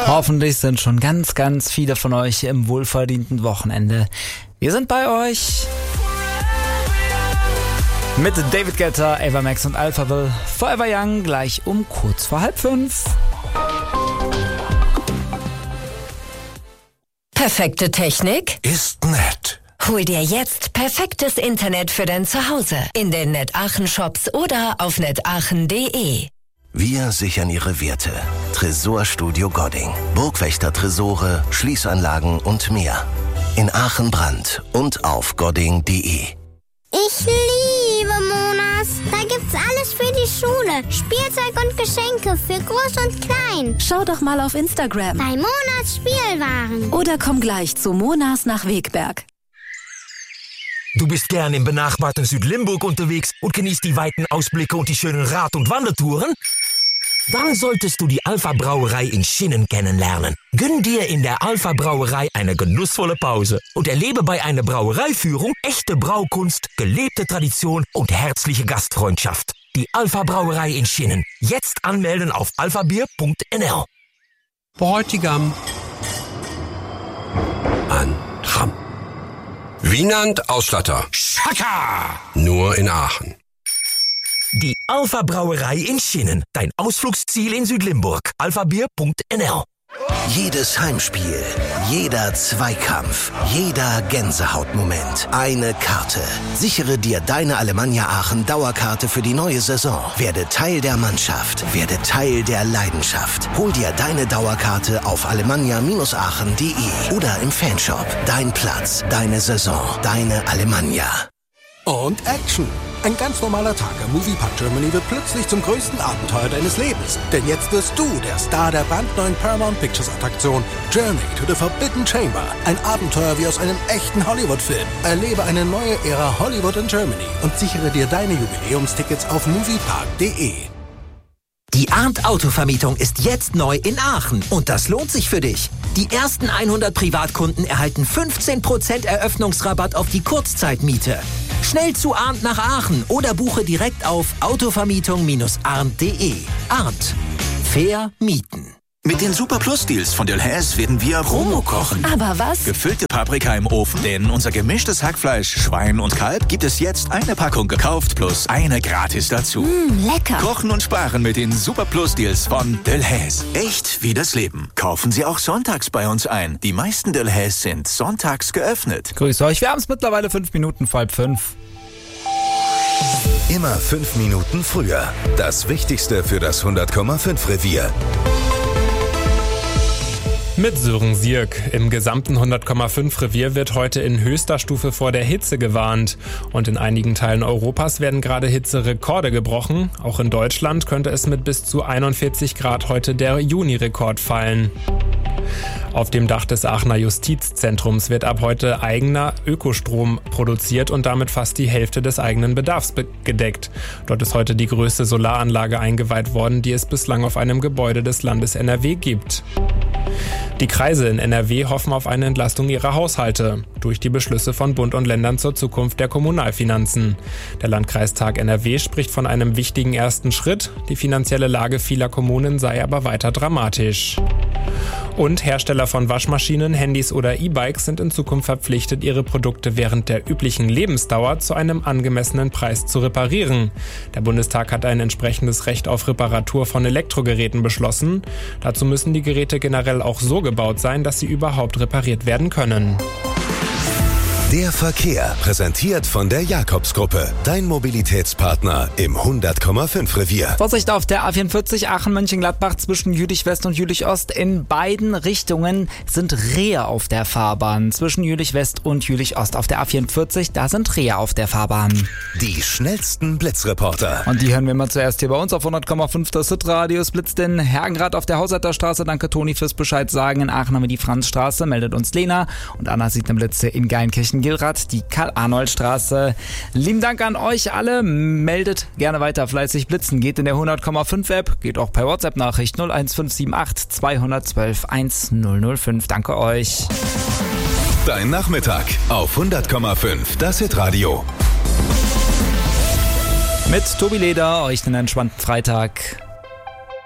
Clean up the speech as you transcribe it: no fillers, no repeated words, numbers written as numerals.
Hoffentlich sind schon ganz, ganz viele von euch im wohlverdienten Wochenende. Wir sind bei euch mit David Guetta, Ava Max und Alphaville. Forever Young gleich um kurz vor 4:30. Perfekte Technik ist nett. Hol dir jetzt perfektes Internet für dein Zuhause in den NetAachen-Shops oder auf netachen.de. Wir sichern Ihre Werte. Tresorstudio Godding. Burgwächter-Tresore, Schließanlagen und mehr. In Aachen-Brand und auf godding.de. Ich liebe Monas. Da gibt's alles für die Schule. Spielzeug und Geschenke für Groß und Klein. Schau doch mal auf Instagram. Bei Monas Spielwaren. Oder komm gleich zu Monas nach Wegberg. Du bist gern im benachbarten Südlimburg unterwegs und genießt die weiten Ausblicke und die schönen Rad- und Wandertouren? Dann solltest du die Alpha Brauerei in Schinnen kennenlernen. Gönn dir in der Alpha Brauerei eine genussvolle Pause und erlebe bei einer Brauereiführung echte Braukunst, gelebte Tradition und herzliche Gastfreundschaft. Die Alpha Brauerei in Schinnen. Jetzt anmelden auf alphabier.nl. Bräutigam an Tram. Wienand Ausstatter. Schaka! Nur in Aachen. Die Alpha Brauerei in Schinnen. Dein Ausflugsziel in Südlimburg. alphabier.nl. Jedes Heimspiel, jeder Zweikampf, jeder Gänsehautmoment. Eine Karte. Sichere dir deine Alemannia Aachen Dauerkarte für die neue Saison. Werde Teil der Mannschaft. Werde Teil der Leidenschaft. Hol dir deine Dauerkarte auf alemannia-aachen.de oder im Fanshop. Dein Platz, deine Saison, deine Alemannia. Und Action. Ein ganz normaler Tag am Moviepark Germany wird plötzlich zum größten Abenteuer deines Lebens. Denn jetzt wirst du der Star der brandneuen Paramount Pictures Attraktion Journey to the Forbidden Chamber. Ein Abenteuer wie aus einem echten Hollywood-Film. Erlebe eine neue Ära Hollywood in Germany und sichere dir deine Jubiläumstickets auf moviepark.de. Die Arndt Autovermietung ist jetzt neu in Aachen und das lohnt sich für dich. Die ersten 100 Privatkunden erhalten 15% Eröffnungsrabatt auf die Kurzzeitmiete. Schnell zu Arndt nach Aachen oder buche direkt auf autovermietung-arndt.de. Arndt. Fair mieten. Mit den Super Plus Deals von Delhaize werden wir Romo kochen. Aber was? Gefüllte Paprika im Ofen. Denn unser gemischtes Hackfleisch, Schwein und Kalb gibt es jetzt eine Packung gekauft plus eine gratis dazu. Lecker. Kochen und sparen mit den Super Plus Deals von Delhaize. Echt wie das Leben. Kaufen Sie auch sonntags bei uns ein. Die meisten Delhaize sind sonntags geöffnet. Grüß euch, wir haben es mittlerweile 5 Minuten vor 4:30. Immer 5 Minuten früher. Das Wichtigste für das 100,5 Revier. Mit Sören Sierk. Im gesamten 100,5 Revier wird heute in höchster Stufe vor der Hitze gewarnt. Und in einigen Teilen Europas werden gerade Hitzerekorde gebrochen. Auch in Deutschland könnte es mit bis zu 41 Grad heute der Juni-Rekord fallen. Auf dem Dach des Aachener Justizzentrums wird ab heute eigener Ökostrom produziert und damit fast die Hälfte des eigenen Bedarfs gedeckt. Dort ist heute die größte Solaranlage eingeweiht worden, die es bislang auf einem Gebäude des Landes NRW gibt. Die Kreise in NRW hoffen auf eine Entlastung ihrer Haushalte durch die Beschlüsse von Bund und Ländern zur Zukunft der Kommunalfinanzen. Der Landkreistag NRW spricht von einem wichtigen ersten Schritt. Die finanzielle Lage vieler Kommunen sei aber weiter dramatisch. Und Hersteller von Waschmaschinen, Handys oder E-Bikes sind in Zukunft verpflichtet, ihre Produkte während der üblichen Lebensdauer zu einem angemessenen Preis zu reparieren. Der Bundestag hat ein entsprechendes Recht auf Reparatur von Elektrogeräten beschlossen. Dazu müssen die Geräte generell auch so gebaut sein, dass sie überhaupt repariert werden können. Der Verkehr, präsentiert von der Jakobsgruppe. Dein Mobilitätspartner im 100,5 Revier. Vorsicht auf der A44 Aachen-Mönchengladbach zwischen Jülich-West und Jülich-Ost. In beiden Richtungen sind Rehe auf der Fahrbahn. Zwischen Jülich-West und Jülich-Ost auf der A44, da sind Rehe auf der Fahrbahn. Die schnellsten Blitzreporter. Und die hören wir mal zuerst hier bei uns auf 100,5 das Hitradio. Es blitzt in Hergenrath auf der Hauseiterstraße. Danke Toni fürs Bescheid sagen. In Aachen haben wir die Franzstraße, meldet uns Lena. Und Anna sieht eine Blitze in Geilenkirchen-Gilrath, die Karl-Arnold-Straße. Lieben Dank an euch alle. Meldet gerne weiter fleißig blitzen. Geht in der 100,5 App, geht auch per WhatsApp-Nachricht 01578 212 1005. Danke euch. Dein Nachmittag auf 100,5 das Hitradio. Mit Tobi Leder, euch einen entspannten Freitag.